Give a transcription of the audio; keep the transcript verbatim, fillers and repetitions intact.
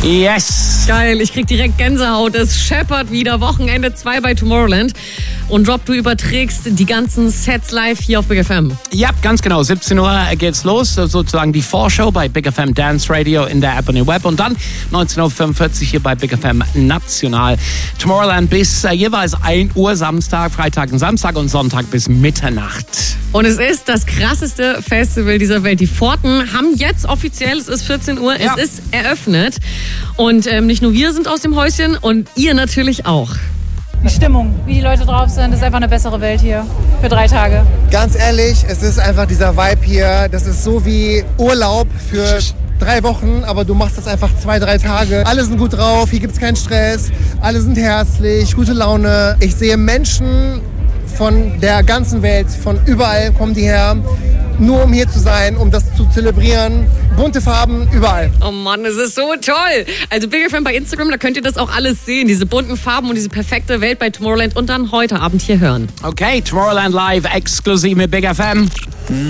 Yes. Geil, ich krieg direkt Gänsehaut. Es scheppert wieder. Wochenende zwei bei Tomorrowland. Und Rob, du überträgst die ganzen Sets live hier auf Big F M. Ja, ganz genau. siebzehn Uhr geht's los. Sozusagen die Vorschau bei Big F M Dance Radio in der App und im Web. Und dann neunzehn Uhr fünfundvierzig hier bei Big F M National. Tomorrowland bis äh, jeweils ein Uhr Samstag, Freitag und Samstag und Sonntag bis Mitternacht. Und es ist das krasseste Festival dieser Welt. Die Pforten haben jetzt offiziell, es ist vierzehn Uhr, Ja. es ist eröffnet. Und ähm, nicht nur wir sind aus dem Häuschen und ihr natürlich auch. Die Stimmung, wie die Leute drauf sind, ist einfach eine bessere Welt hier für drei Tage. Ganz ehrlich, es ist einfach dieser Vibe hier. Das ist so wie Urlaub für drei Wochen, aber du machst das einfach zwei, drei Tage. Alle sind gut drauf, hier gibt es keinen Stress, alle sind herzlich, gute Laune. Ich sehe Menschen von der ganzen Welt, von überall kommen die her, nur um hier zu sein, um das zu zelebrieren. Bunte Farben überall. Oh Mann, es ist so toll. Also Big F M bei Instagram, da könnt ihr das auch alles sehen. Diese bunten Farben und diese perfekte Welt bei Tomorrowland und dann heute Abend hier hören. Okay, Tomorrowland live exklusiv mit Big F M.